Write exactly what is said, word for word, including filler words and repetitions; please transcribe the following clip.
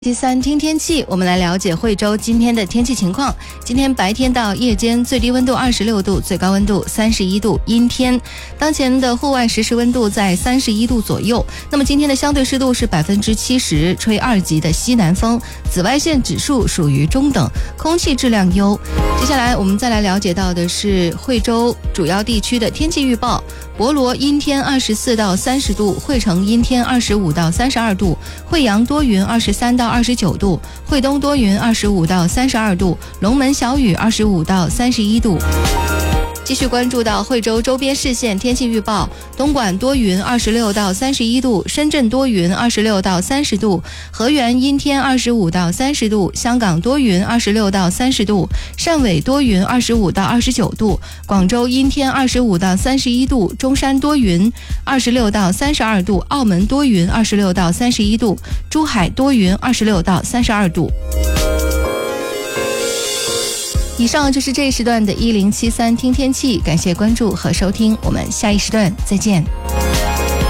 第三听天气，我们来了解惠州今天的天气情况。今天白天到夜间最低温度二十六度，最高温度三十一度，阴天。当前的户外实时温度在三十一度左右。那么今天的相对湿度是百分之七十，吹二级的西南风，紫外线指数属于中等，空气质量优。接下来我们再来了解到的是惠州主要地区的天气预报。博罗阴天二十四到三十度，惠城阴天二十五到三十二度，惠阳多云二十三到二十九度，惠东多云二十五到三十二度，龙门小雨二十五到三十一度。继续关注到惠州周边市县天气预报，东莞多云二十六到三十一度，深圳多云二十六到三十度，河源阴天二十五到三十度，香港多云二十六到三十度，汕尾多云二十五到二十九度，广州阴天二十五到三十一度，中山多云二十六到三十二度，澳门多云二十六到三十一度，珠海多云二十六到三十二度。以上就是这一时段的一零七三听天气，感谢关注和收听，我们下一时段再见。